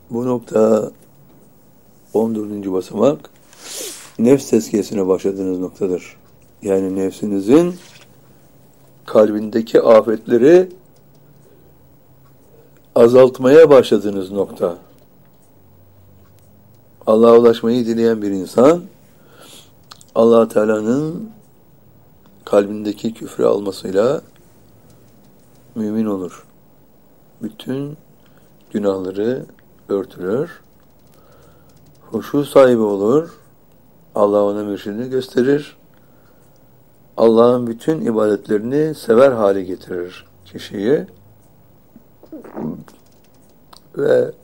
Bu nokta 14. basamak nefs tezkiyesine başladığınız noktadır. Yani nefsinizin kalbindeki afetleri azaltmaya başladığınız nokta. Allah'a ulaşmayı dileyen bir insan, Allah Teala'nın kalbindeki küfrü almasıyla mümin olur. Bütün günahları örtülür, huşu sahibi olur, Allah ona mürşidini gösterir, Allah'ın bütün ibadetlerini sever hale getirir kişiyi ve